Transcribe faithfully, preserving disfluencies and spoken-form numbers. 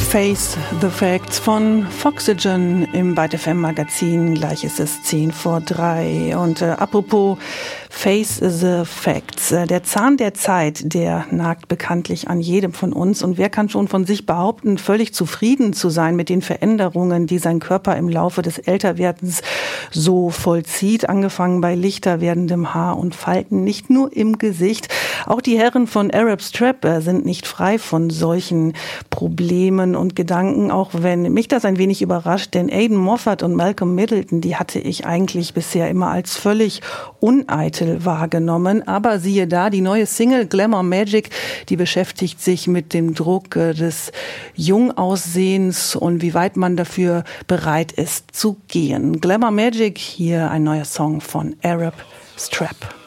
Face the Facts von Foxygen im Byte F M Magazin. Gleich ist es zehn vor drei. Und äh, apropos Face the Facts. Äh, der Zahn der Zeit, der nagt bekanntlich an jedem von uns. Und wer kann schon von sich behaupten, völlig zufrieden zu sein mit den Veränderungen, die sein Körper im Laufe des Älterwerdens so vollzieht? Angefangen bei lichter werdendem Haar und Falten, nicht nur im Gesicht. Auch die Herren von Arab Strap äh, sind nicht frei von solchen Problemen und Gedanken, auch wenn mich das ein wenig überrascht, denn Aidan Moffat und Malcolm Middleton, die hatte ich eigentlich bisher immer als völlig uneitel wahrgenommen. Aber siehe da, die neue Single Glamour Magic, die beschäftigt sich mit dem Druck des Jungaussehens und wie weit man dafür bereit ist zu gehen. Glamour Magic, hier ein neuer Song von Arab Strap.